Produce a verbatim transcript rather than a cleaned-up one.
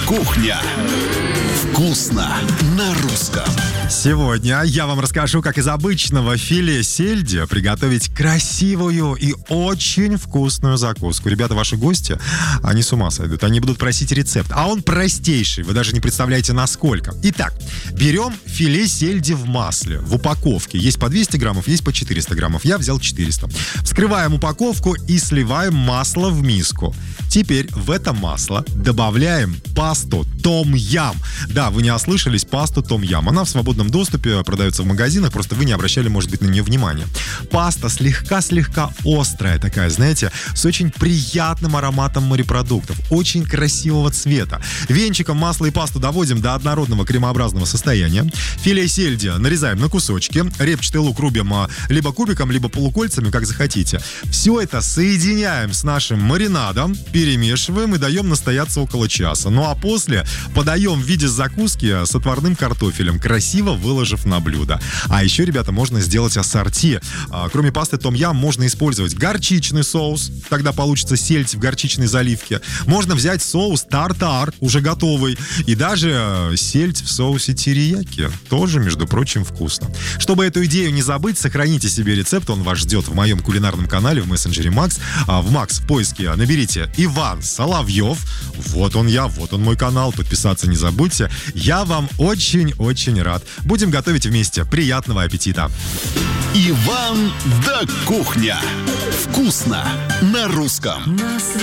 Кухня. Вкусно на русском. Сегодня я вам расскажу, как из обычного филе сельди приготовить красивую и очень вкусную закуску. Ребята, ваши гости, они с ума сойдут. Они будут просить рецепт. А он простейший. Вы даже не представляете, насколько. Итак, берем филе сельди в масле, в упаковке. Есть по двести граммов, есть по четыреста граммов. Я взял четыреста. Вскрываем упаковку и сливаем масло в миску. Теперь в это масло добавляем пасту том-ям. Да, вы не ослышались, пасту том-ям. Она в свободном доступе продается в магазинах, просто вы не обращали, может быть, на нее внимания. Паста слегка-слегка острая такая, знаете, с очень приятным ароматом морепродуктов, очень красивого цвета. Венчиком масло и пасту доводим до однородного кремообразного состояния. Филе сельди нарезаем на кусочки. Репчатый лук рубим либо кубиком, либо полукольцами, как захотите. Все это соединяем с нашим маринадом, перемешиваем и даем настояться около часа. Ну а после подаем в виде закуски с отварным картофелем, красиво выложив на блюдо. А еще, ребята, можно сделать ассорти. А, кроме пасты том-ям можно использовать горчичный соус, тогда получится сельдь в горчичной заливке. Можно взять соус тартар, уже готовый, и даже сельдь в соусе терияки. Тоже, между прочим, вкусно. Чтобы эту идею не забыть, сохраните себе рецепт, он вас ждет в моем кулинарном канале в мессенджере Макс. А в Макс в поиске наберите Иван Соловьев. Вот он я, вот он мой канал. Подписаться не забудьте. Я вам очень-очень рад. Будем готовить вместе. Приятного аппетита. Иван да Кухня. Вкусно на русском.